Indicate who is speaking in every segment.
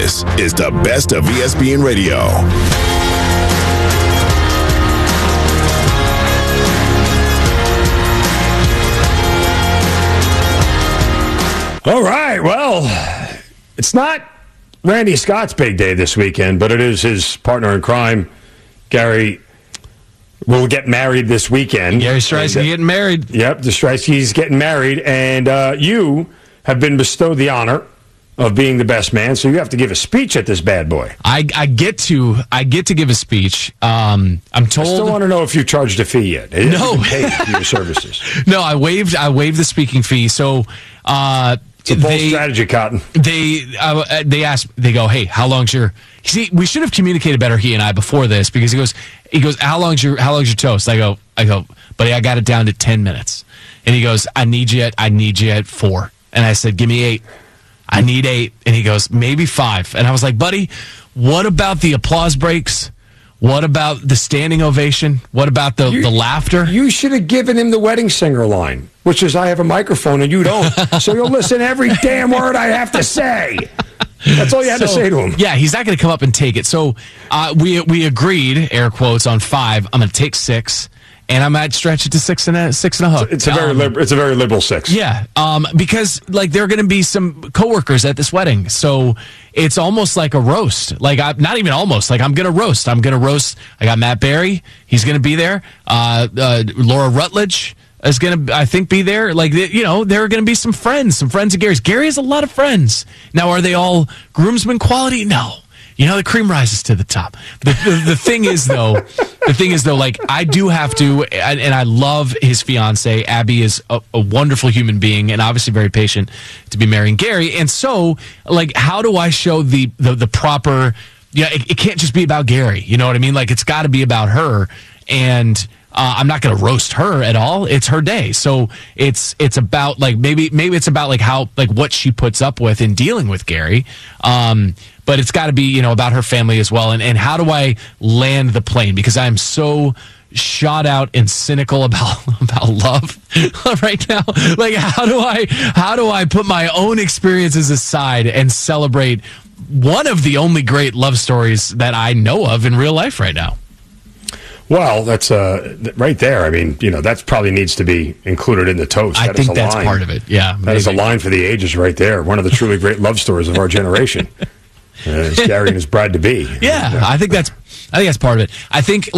Speaker 1: This is the best of ESPN Radio.
Speaker 2: All right, well, it's not Randy Scott's big day this weekend, but it is his partner in crime, Gary, will get married this weekend.
Speaker 3: Gary Strice getting married.
Speaker 2: Yep, the Strice's getting married, and you have been bestowed the honor of being the best man, so you have to give a speech at this bad boy.
Speaker 3: I get to give a speech. I'm told.
Speaker 2: I still want to know if you charged a fee yet.
Speaker 3: No,
Speaker 2: paid for your services.
Speaker 3: No, I waived the speaking fee. So.
Speaker 2: It's a bold strategy, Cotton.
Speaker 3: They asked, they go, hey, how long's your? See, we should have communicated better, he and I, before this, because he goes, how long's your toast? I go, buddy, I got it down to 10 minutes, and he goes, I need you at 4, and I said, give me 8. I need 8, and he goes, maybe 5, and I was like, buddy, what about the applause breaks? What about the standing ovation? What about the laughter?
Speaker 2: You should have given him the wedding singer line, which is, I have a microphone and you don't, so you'll listen to every damn word I have to say. That's all you had to say to him.
Speaker 3: Yeah, he's not going to come up and take it. So we agreed, air quotes, on 5. I'm going to take 6. And I might stretch it to 6 and a hook.
Speaker 2: It's a very liberal 6.
Speaker 3: Yeah, because there are going to be some coworkers at this wedding, so it's almost like a roast. Not even almost. I'm going to roast. I got Matt Berry. He's going to be there. Laura Rutledge is going to, I think, be there. There are going to be some friends of Gary's. Gary has a lot of friends. Now, are they all groomsmen quality? No. The cream rises to the top. The thing is, though, I do have to, and I love his fiance. Abby is a wonderful human being and obviously very patient to be marrying Gary. And so, how do I show the proper, it can't just be about Gary. You know what I mean? It's got to be about her. And I'm not going to roast her at all. It's her day. So it's about, maybe it's about, how, what she puts up with in dealing with Gary. But it's got to be, about her family as well. And how do I land the plane? Because I'm so shot out and cynical about love right now. How do I put my own experiences aside and celebrate one of the only great love stories that I know of in real life right now?
Speaker 2: Well, that's right there. I mean, that probably needs to be included in the toast.
Speaker 3: I think that's part of it. Yeah,
Speaker 2: that is a line for the ages right there. One of the truly great love stories of our generation. Gary and his bride-to-be.
Speaker 3: Yeah, I think that's part of it. I think,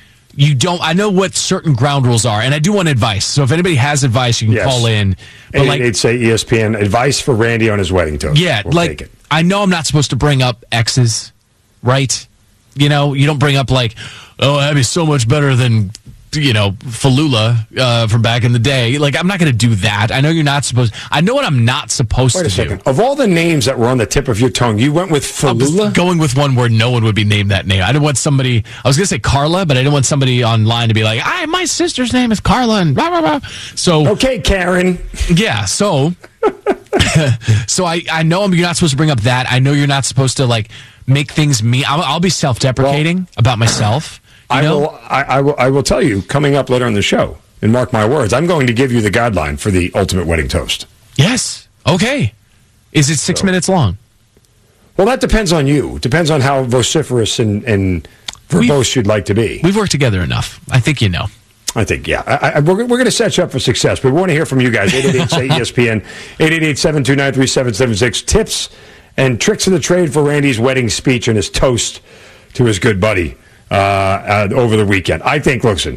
Speaker 3: I know what certain ground rules are, and I do want advice. So if anybody has advice, you can call in.
Speaker 2: But 888-SAY ESPN, advice for Randy on his wedding toast.
Speaker 3: Yeah, we'll take it. I know I'm not supposed to bring up exes, right? You don't bring up Abby's so much better than, Falula from back in the day. I'm not going to do that. I know you're not supposed. I know what I'm not supposed to do. Wait a second.
Speaker 2: Of all the names that were on the tip of your tongue, you went with Falula?
Speaker 3: I was going with one where no one would be named that name. I didn't want somebody. I was going to say Carla, but I didn't want somebody online to be like, my sister's name is Carla, and blah, blah, blah. So
Speaker 2: okay, Karen.
Speaker 3: Yeah. So I know you're not supposed to bring up that. I know you're not supposed to make things mean. I'll be self-deprecating about myself.
Speaker 2: I will tell you coming up later on the show, and mark my words, I'm going to give you the guideline for the ultimate wedding toast.
Speaker 3: Yes. Okay. Is it 6 minutes long?
Speaker 2: Well, that depends on you. It depends on how vociferous and verbose you'd like to be.
Speaker 3: We've worked together enough. I think you know.
Speaker 2: I think, yeah. We're going to set you up for success, but we want to hear from you guys. 888-SAY-ESPN, 888-729-3776. Tips and tricks of the trade for Randy's wedding speech and his toast to his good buddy over the weekend. I think, listen,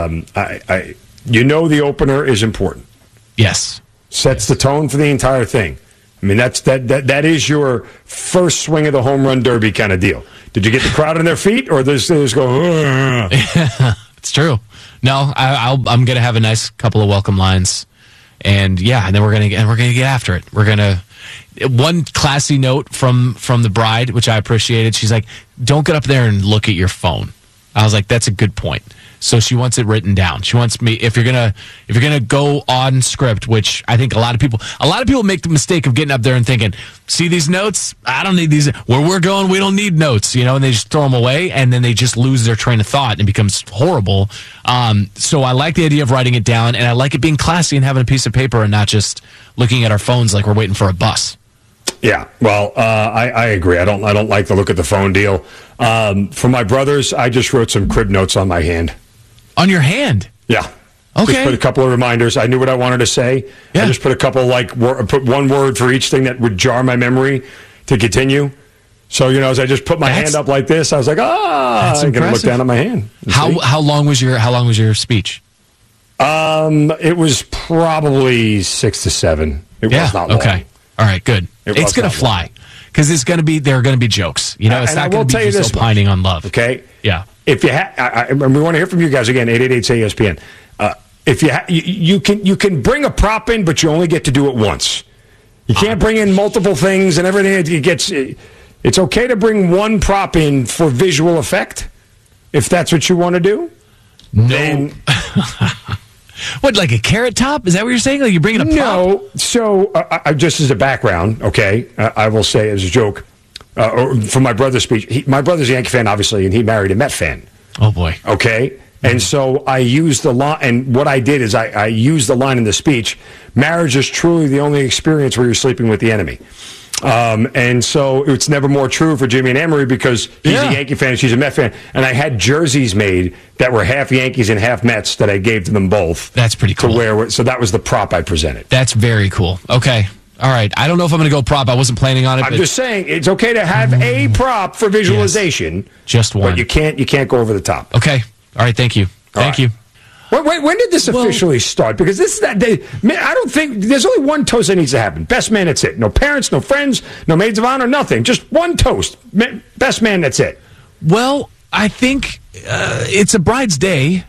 Speaker 2: the opener is important.
Speaker 3: Yes.
Speaker 2: Sets the tone for the entire thing. I mean, that is your first swing of the home run derby kind of deal. Did you get the crowd on their feet, or they just go?
Speaker 3: It's true. No, I'm going to have a nice couple of welcome lines, and then we're going to get after it. We're going to. One classy note from the bride, which I appreciated. She's like, "Don't get up there and look at your phone." I was like, "That's a good point." So she wants it written down. She wants me, if you're gonna go on script, which I think a lot of people make the mistake of getting up there and thinking, "See these notes? I don't need these. Where we're going, we don't need notes," and they just throw them away, and then they just lose their train of thought, and it becomes horrible. So I like the idea of writing it down, and I like it being classy and having a piece of paper and not just looking at our phones like we're waiting for a bus.
Speaker 2: Yeah, well, I agree. I don't like the look of the phone deal. For my brothers, I just wrote some crib notes on my hand.
Speaker 3: On your hand?
Speaker 2: Yeah.
Speaker 3: Okay.
Speaker 2: Just put a couple of reminders. I knew what I wanted to say.
Speaker 3: Yeah.
Speaker 2: I just put a couple, put one word for each thing that would jar my memory to continue. So, as I just put my hand up like this, I was like,
Speaker 3: that's
Speaker 2: I'm going to look
Speaker 3: impressive.
Speaker 2: down at my hand.
Speaker 3: How long was your speech?
Speaker 2: It was probably 6 to 7. It was not long.
Speaker 3: Okay. All right, good. It's going to fly because there are going to be just not going to be just opining on love.
Speaker 2: Okay?
Speaker 3: Yeah.
Speaker 2: If you we want to hear from you guys again, 888-ESPN. If you can bring a prop in, but you only get to do it once. You can't bring in multiple things and everything. It's okay to bring one prop in for visual effect, if that's what you want to do.
Speaker 3: No. What, like a carrot top? Is that what you're saying? Like you're bringing a prop?
Speaker 2: No. So, just as a background, okay, I will say as a joke, for my brother's speech, my brother's a Yankee fan, obviously, and he married a Met fan.
Speaker 3: Oh, boy.
Speaker 2: Okay? And so I used the line, and what I did is I used the line in the speech, marriage is truly the only experience where you're sleeping with the enemy. And so it's never more true for Jimmy and Emery because he's a Yankee fan and she's a Met fan. And I had jerseys made that were half Yankees and half Mets that I gave to them both.
Speaker 3: That's pretty cool.
Speaker 2: So that was the prop I presented.
Speaker 3: That's very cool. Okay. All right. I don't know if I'm going to go prop. I wasn't planning on it.
Speaker 2: I'm just saying it's okay to have a prop for visualization.
Speaker 3: Yes. Just one.
Speaker 2: But you can't go over the top.
Speaker 3: Okay. All right. Thank you. Thank you.
Speaker 2: When did this officially start? Because this is that day. I don't think there's only one toast that needs to happen. Best man, that's it. No parents, no friends, no maids of honor, nothing. Just one toast. Best man, that's it.
Speaker 3: Well, I think it's a bride's day,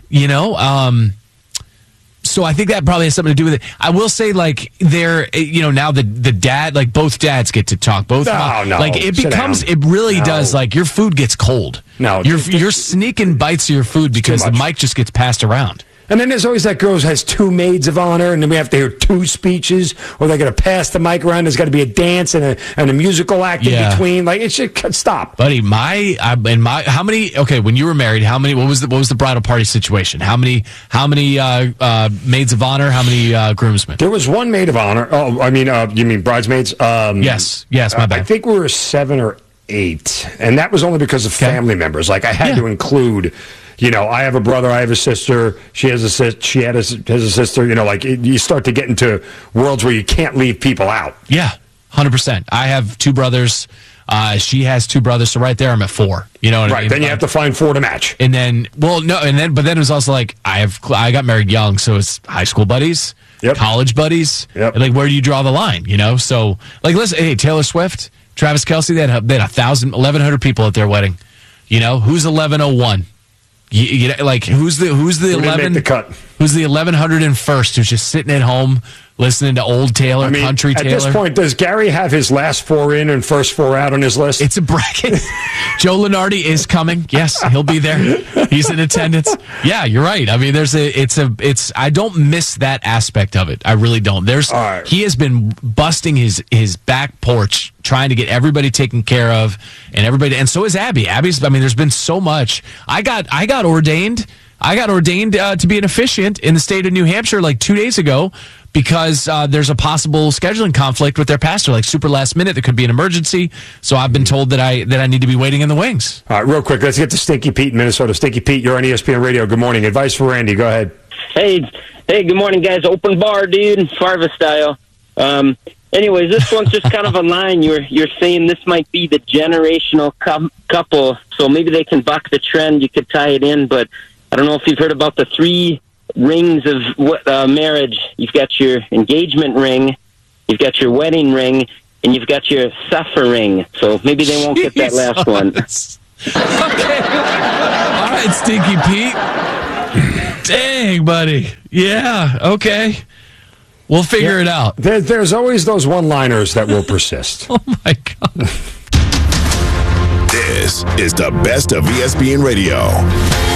Speaker 3: so I think that probably has something to do with it. I will say, like, now the dad, like, both dads get to talk. Both,
Speaker 2: no.
Speaker 3: Like, it really does, like, your food gets cold.
Speaker 2: No.
Speaker 3: You're sneaking bites of your food because the mic just gets passed around.
Speaker 2: And then there's always that girl who has 2 maids of honor, and then we have to hear 2 speeches, or they're going to pass the mic around. There's got to be a dance and a musical act in between. Like, it should stop.
Speaker 3: Buddy, how many? Okay, when you were married, how many? What was the bridal party situation? How many maids of honor? How many groomsmen?
Speaker 2: There was 1 maid of honor. Oh, I mean, you mean bridesmaids?
Speaker 3: Yes, my bad.
Speaker 2: I think we were 7 or 8, and that was only because of family members. Like, I had to include. I have a brother, I have a sister, she has a sister, you start to get into worlds where you can't leave people out.
Speaker 3: Yeah, 100%. I have 2 brothers, she has 2 brothers, so right there I'm at 4. You know what I mean?
Speaker 2: Then you have to find 4 to match.
Speaker 3: And then, but then it was also like, I got married young, so it's high school buddies, college buddies, like where do you draw the line, So, like, listen, hey, Taylor Swift, Travis Kelce, they had 1,100 people at their wedding. Who's 1101? Like who's the 11?
Speaker 2: Make the cut.
Speaker 3: Who's the 1101st? Who's just sitting at home listening to old Taylor, country Taylor?
Speaker 2: At this point, does Gary have his last 4 in and first 4 out on his list?
Speaker 3: It's a bracket. Joe Lunardi is coming. Yes, he'll be there. He's in attendance. Yeah, you're right. I mean, I don't miss that aspect of it. I really don't. He has been busting his back porch trying to get everybody taken care of and so is Abby. There's been so much. I got ordained to be an officiant in the state of New Hampshire like 2 days ago because there's a possible scheduling conflict with their pastor, like super last minute. There could be an emergency. So I've been told that I need to be waiting in the wings.
Speaker 2: All right, real quick, let's get to Stinky Pete in Minnesota. Stinky Pete, you're on ESPN Radio. Good morning. Advice for Randy. Go ahead.
Speaker 4: Hey, good morning, guys. Open bar, dude, Farva style. Anyways, this one's just kind of a line. You're saying this might be the generational couple, so maybe they can buck the trend. You could tie it in, but I don't know if you've heard about the 3 rings of marriage. You've got your engagement ring, you've got your wedding ring, and you've got your suffering. So maybe they won't get that last one.
Speaker 3: Okay. All right, Stinky Pete. Dang, buddy. Yeah, okay. We'll figure it out.
Speaker 2: There's always those one-liners that will persist.
Speaker 3: Oh, my God.
Speaker 1: This is the best of ESPN Radio.